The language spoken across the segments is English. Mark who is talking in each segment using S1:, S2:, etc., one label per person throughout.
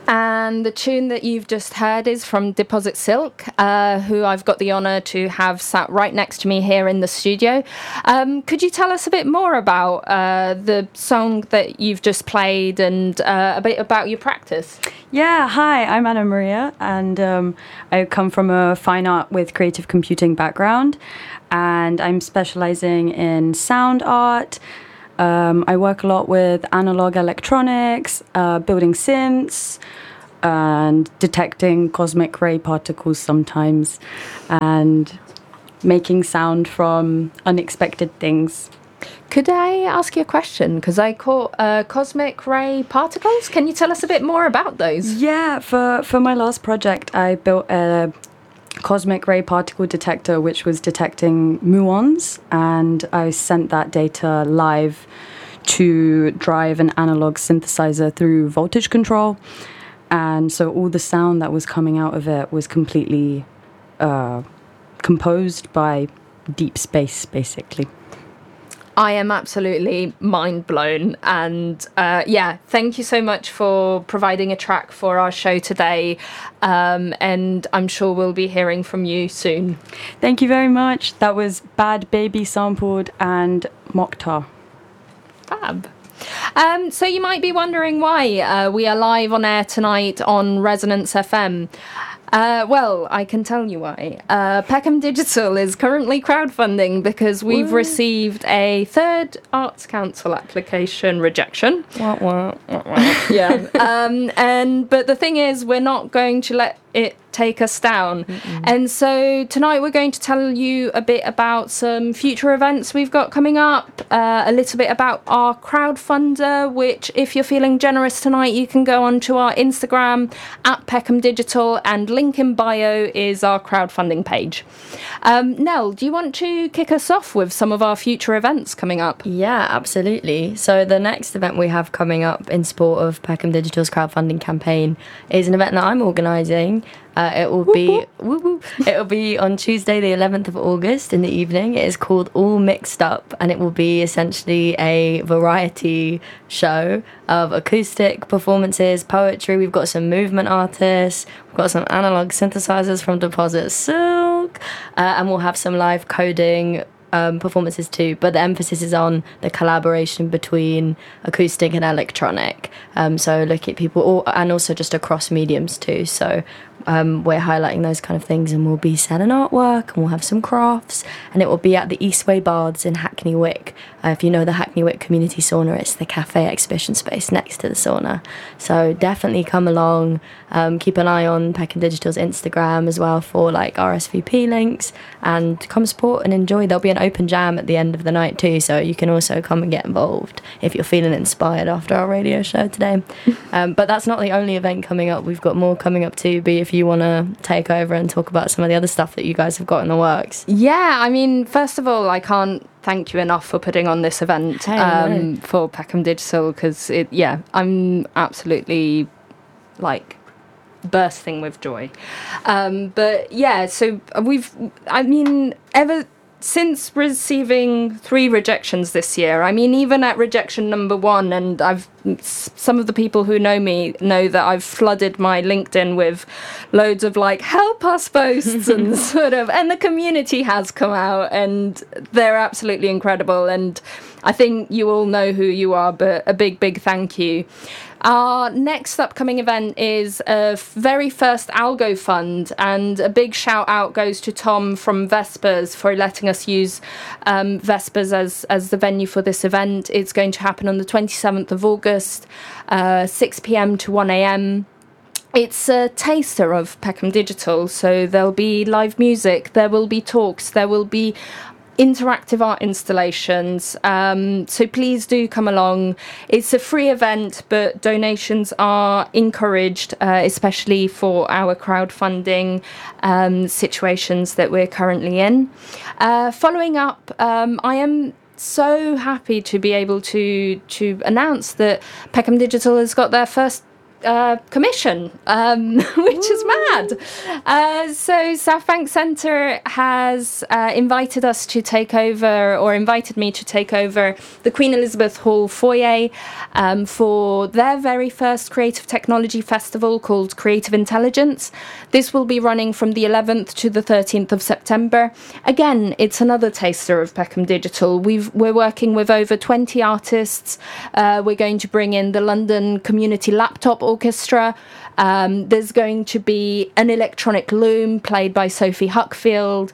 S1: And the tune that you've just heard is from Deposit Silk, who I've got the honour to have sat right next to me here in the studio. Could you tell us a bit more about the song that you've just played and a bit about your practice?
S2: Yeah, hi, I'm Anna Maria, and I come from a fine art with creative computing background, and I'm specialising in sound art. I work a lot with analog electronics, building synths, and detecting cosmic ray particles sometimes, and making sound from unexpected things.
S1: Could I ask you a question? Because I caught cosmic ray particles. Can you tell us a bit more about those?
S2: Yeah, for my last project, I built a cosmic ray particle detector which was detecting muons, and I sent that data live to drive an analog synthesizer through voltage control, and so all the sound that was coming out of it was completely composed by deep space, basically.
S1: I am absolutely mind blown, and thank you so much for providing a track for our show today, and I'm sure we'll be hearing from you soon.
S2: Thank you very much. That was Bad Baby sampled and Mokhtar.
S1: Fab. So you might be wondering why we are live on air tonight on Resonance FM. Well, I can tell you why. Peckham Digital is currently crowdfunding because we've received a third Arts Council application rejection. Yeah. But the thing is, we're not going to let it take us down. And so tonight we're going to tell you a bit about some future events we've got coming up, a little bit about our crowdfunder, which if you're feeling generous tonight, you can go onto our Instagram at Peckham Digital, and link in bio is our crowdfunding page. Nell, do you want to kick us off with some of our future events coming up?
S3: Yeah, absolutely. So the next event we have coming up in support of Peckham Digital's crowdfunding campaign is an event that I'm organising. It will be on Tuesday the 11th of August in the evening. It is called All Mixed Up, and it will be essentially a variety show of acoustic performances, poetry. We've got some movement artists, we've got some analog synthesizers from Deposit Silk, and we'll have some live coding performances too, but the emphasis is on the collaboration between acoustic and electronic. So look at people, and also just across mediums too. So we're highlighting those kind of things, and we'll be selling artwork, and we'll have some crafts, and it will be at the Eastway Bards in Hackney Wick. If you know the Hackney Wick Community Sauna, it's the cafe exhibition space next to the sauna. So definitely come along. Keep an eye on Peckham Digital's Instagram as well for like RSVP links, and come support and enjoy. There'll be an open jam at the end of the night too, so you can also come and get involved if you're feeling inspired after our radio show today. But that's not the only event coming up. We've got more coming up too, if you want to take over and talk about some of the other stuff that you guys have got in the works.
S1: Yeah, I mean, first of all, I can't thank you enough for putting on this event for Peckham Digital, because I'm absolutely like bursting with joy. But yeah, so ever since receiving 3 rejections this year, I mean, even at rejection number 1, and some of the people who know me know that I've flooded my LinkedIn with loads of like help us posts and and the community has come out, and they're absolutely incredible, and I think you all know who you are, but a big thank you. Our next upcoming event is a very first Algo Fund, and a big shout out goes to Tom from Vespers for letting us use Vespers as the venue for this event. It's going to happen on the 27th of August, 6 p.m. to 1 a.m. It's a taster of Peckham Digital, so there'll be live music, there will be talks, there will be interactive art installations, so please do come along. It's a free event, but donations are encouraged, especially for our crowdfunding situations that we're currently in. Following up, I am so happy to be able to announce that Peckham Digital has got their first commission, which is mad. So South Bank Centre has invited us to take over, or invited me to take over the Queen Elizabeth Hall foyer for their very first creative technology festival called Creative Intelligence. This will be running from the 11th to the 13th of September. Again, it's another taster of Peckham Digital. We're working with over 20 artists. We're going to bring in the London Community Laptop Orchestra. There's going to be an electronic loom played by Sophie Huckfield.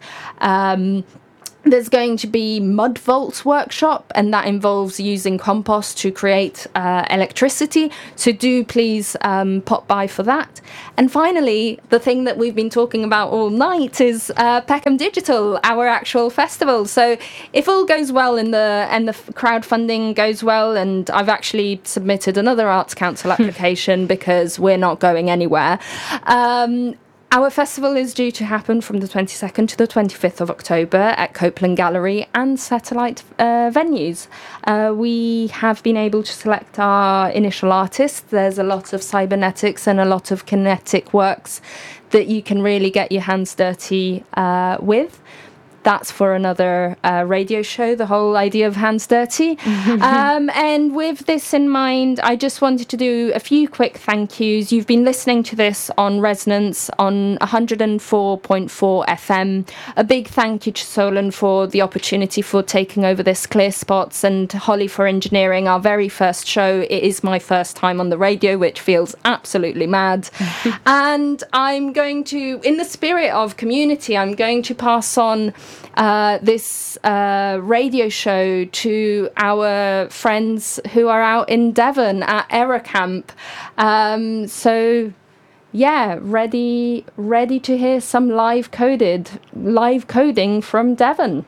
S1: There's going to be Mud Vaults workshop, and that involves using compost to create electricity. So do please pop by for that. And finally, the thing that we've been talking about all night is Peckham Digital, our actual festival. So if all goes well and the crowdfunding goes well, and I've actually submitted another Arts Council application because we're not going anywhere. Our festival is due to happen from the 22nd to the 25th of October at Copeland Gallery and satellite venues. We have been able to select our initial artists. There's a lot of cybernetics and a lot of kinetic works that you can really get your hands dirty with. That's for another radio show, the whole idea of hands dirty. And with this in mind, I just wanted to do a few quick thank yous. You've been listening to this on Resonance on 104.4 FM. A big thank you to Solon for the opportunity for taking over this Clear Spots, and Holly for engineering our very first show. It is my first time on the radio, which feels absolutely mad. And I'm going to, in the spirit of community, I'm going to pass on this radio show to our friends who are out in Devon at Error Camp. So yeah, ready to hear some live coding from Devon.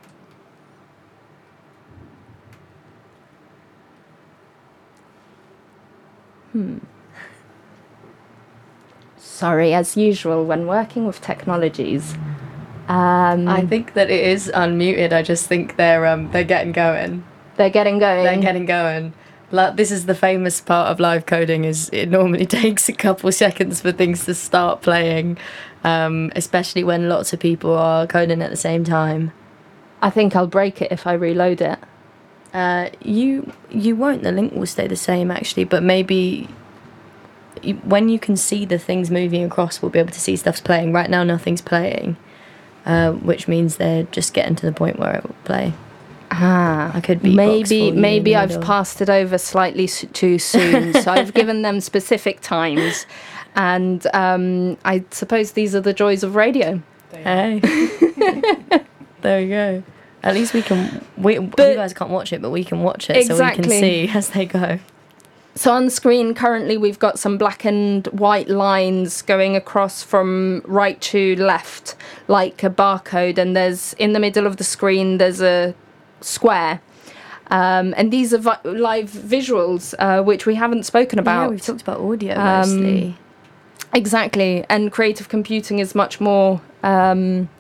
S1: Sorry, as usual, when working with technologies.
S3: I think that it is unmuted. I just think they're getting going.
S1: They're getting going.
S3: They're getting going. This is the famous part of live coding, is it normally takes a couple seconds for things to start playing, especially when lots of people are coding at the same time.
S1: I think I'll break it if I reload it.
S3: You won't. The link will stay the same actually, but maybe when you can see the things moving across, we'll be able to see stuff's playing. Right now, nothing's playing. Which means they're just getting to the point where it will play. I could be
S1: maybe I've passed it over slightly too soon. So I've given them specific times, and I suppose these are the joys of radio.
S3: Hey, there you go. At least we can. You guys can't watch it, but we can watch it,
S1: exactly.
S3: So we can see as they go.
S1: So on screen currently we've got some black and white lines going across from right to left, like a barcode, and there's in the middle of the screen there's a square. And these are live visuals, which we haven't spoken about.
S3: Yeah, we've talked about audio mostly.
S1: Exactly, and creative computing is much more than...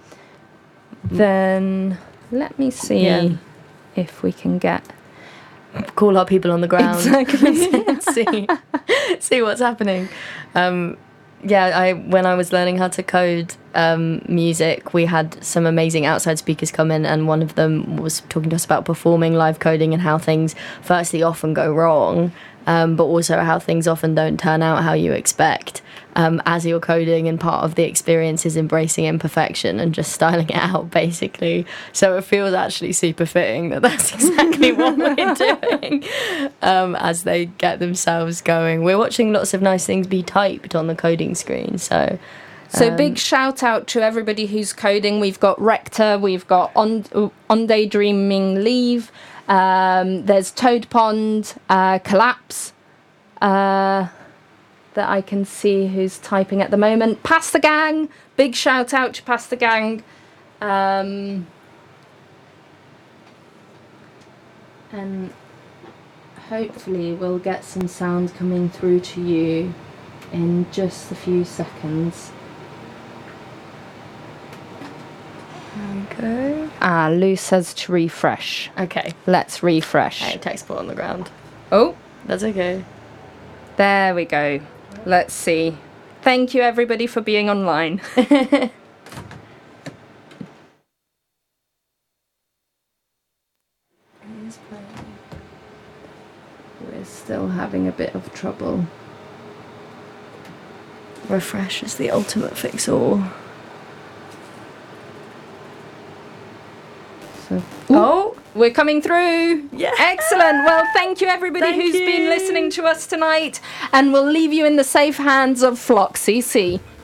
S1: Let me see if we can get...
S3: Call our people on the ground.
S1: Exactly.
S3: see what's happening. When I was learning how to code music, we had some amazing outside speakers come in, and one of them was talking to us about performing live coding and how things firstly often go wrong, but also how things often don't turn out how you expect as you're coding, and part of the experience is embracing imperfection and just styling it out, basically. So it feels actually super fitting that that's exactly what we're doing as they get themselves going. We're watching lots of nice things be typed on the coding screen, so
S1: big shout out to everybody who's coding. We've got Rector, we've got On Daydreaming Leave, there's Toad Pond, Collapse, that I can see who's typing at the moment. Pasta Gang, big shout out to Pasta Gang. And hopefully we'll get some sound coming through to you in just a few seconds.
S3: Okay.
S1: Lou says to refresh.
S3: Okay.
S1: Let's refresh.
S3: Hey, text put on the ground.
S1: Oh,
S3: that's okay.
S1: There we go. Let's see. Thank you, everybody, for being online. We're still having a bit of trouble.
S3: Refresh is the ultimate fix-all.
S1: So, oh, we're coming through.
S3: Yeah.
S1: Excellent. Well, thank you, everybody
S3: Thank
S1: who's been
S3: you.
S1: listening to us tonight. And we'll leave you in the safe hands of Flock CC.